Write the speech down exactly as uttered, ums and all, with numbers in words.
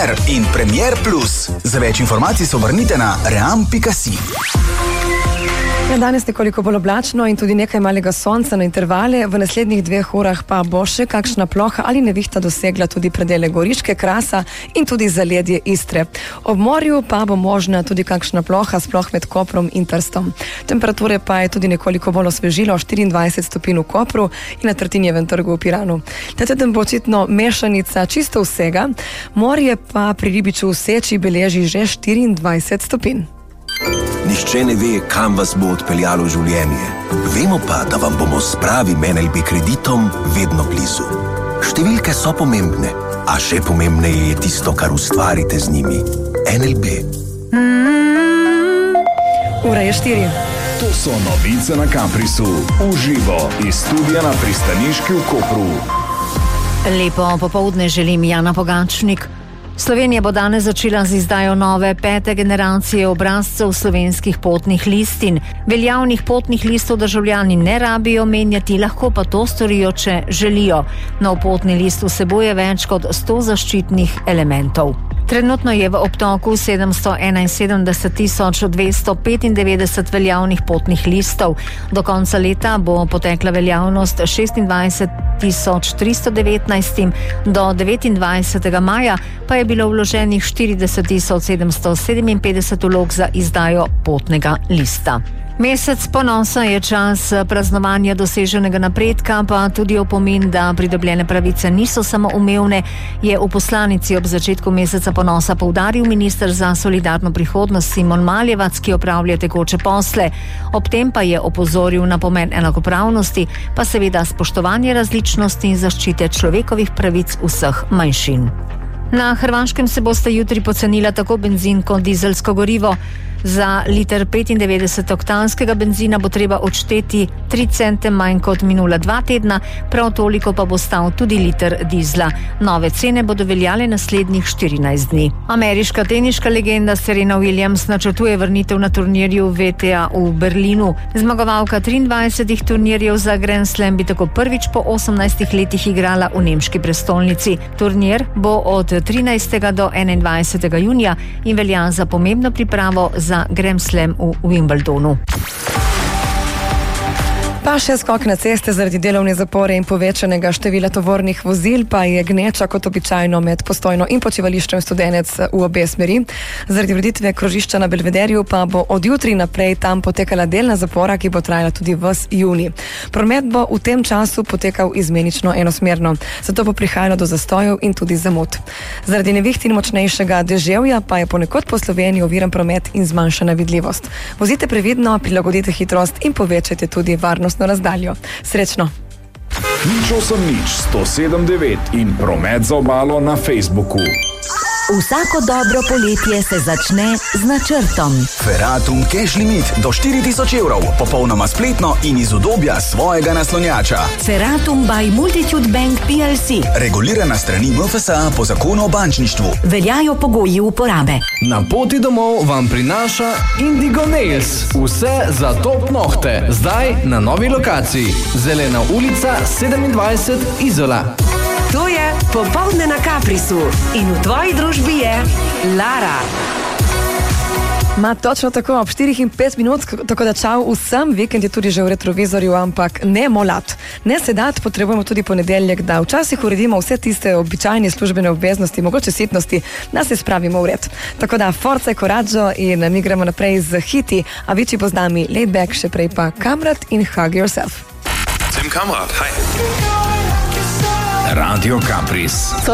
Premier in Premier Plus. Za več informacij se obrnite na ream pika si. Ja, danes nekoliko bolj oblačno in tudi nekaj malega sonca na intervale. V naslednjih dveh urah pa bo še kakšna ploha ali nevihta dosegla tudi predele Goriške, Krasa in tudi zaledje Istre. Ob morju pa bo možna tudi kakšna ploha, sploh med Koprom in Trstom. Temperature pa je tudi nekoliko bolj osvežilo, štiriindvajset stopinj v Kopru in na Tartinjevem trgu v Piranu. Ta teden bo očitno mešanica čisto vsega, morje pa pri Ribiču v Seči beleži že štiriindvajset stopinj. Nihče ne ve, kam vas bo odpeljalo življenje. Vemo pa, da vam bomo s pravim en el be kreditom vedno blizu. Številke so pomembne, a še pomembneje je tisto, kar ustvarite z njimi. en el be. Ura je štiri. To so novice na Caprisu. Uživo iz studia na pristaniški v Kopru. Lepo popoldne želim, Jana Pogačnik. Slovenija bo danes začela z izdajo nove pete generacije obrazcev slovenskih potnih listin. Veljavnih potnih listov državljani ne rabijo menjati, lahko pa to storijo, če želijo. Nov potni list vsebuje več kot sto zaščitnih elementov. Trenutno je v obtoku sedemsto enainsedemdeset tisoč dvesto petindevetdeset veljavnih potnih listov. Do konca leta bo potekla veljavnost šestindvajset tisoč tristo devetnajst, do devetindvajsetega maja pa je bilo vloženih štirideset tisoč sedemsto sedeminpetdeset vlog za izdajo potnega lista. Mesec ponosa je čas praznovanja doseženega napredka, pa tudi opomin, da pridobljene pravice niso samo umevne, je v poslanici ob začetku meseca ponosa poudaril minister za solidarno prihodnost Simon Maljevac, ki opravlja tekoče posle. Ob tem pa je opozoril na pomen enakopravnosti, pa seveda spoštovanje različnosti in zaščite človekovih pravic vseh manjšin. Na Hrvaškem se bosta jutri pocenila tako benzin kot dizelsko gorivo. Za liter petindevetdeset-oktanskega benzina bo treba odšteti tri cente manj kot minula dva tedna, prav toliko pa bo stal tudi liter dizla. Nove cene bodo veljale naslednjih štirinajst dni. Ameriška teniška legenda Serena Williams načrtuje vrnitev na turnirju ve te a v Berlinu. Zmagovalka triindvajsetih turnirjev za Grand Slam bi tako prvič po osemnajstih letih igrala v nemški prestolnici. Turnir bo od trinajstega do enaindvajsetega junija in velja za pomembno pripravo za Grand Slam v Wimbledonu. Pa še skok na ceste zaradi delovne zapore in povečanega števila tovornih vozil, pa je gneča kot običajno med Postojno in Počivališčem Studenec v obe smeri. Zaradi ureditve krožišča na Belvederju pa bo od jutri naprej tam potekala delna zapora, ki bo trajala tudi ves junij. Promet bo v tem času potekal izmenično enosmerno, zato bo prihajalo do zastojev in tudi zamud. Zaradi neviht in močnejšega deževja pa je ponekod po Sloveniji oviran promet in zmanjšana vidljivost. Vozite previdno, prilagodite hitrost in povečajte tudi varnost na razdaljo. Srečno! Nič osem nič, sto sedem devet in promet za obalo na Facebooku. Vsako dobro poletje se začne z načrtom. Ferratum Cash Limit do štiri tisoč evrov, popolnoma spletno in iz udobja svojega naslonjača. Ferratum by Multitude Bank P L C. Regulirana strani M F S A po zakonu o bančništvu. Veljajo pogoji uporabe. Na poti domov vam prinaša Indigo Nails. Vse za top nohte. Zdaj na novi lokaciji. Zelena ulica sedemindvajset Izola. To je Popoldne na Caprisu in v tvoji družbi je Lara. Ma točno tako, ob štirih in pet minut, tako da čau vsem, vikend je tudi že v retrovizorju, ampak ne molat. Ne sedat, potrebujemo tudi ponedeljek, da včasih uredimo vse tiste običajne službene obveznosti, mogoče sitnosti, da se spravimo v red. Tako da, forza e coraggio in mi gremo naprej z hiti, a Avicii bo z nami, Laid Back, še prej pa Kamrat in Hug Yourself. Tim Kamrat, hi. Radio Campris.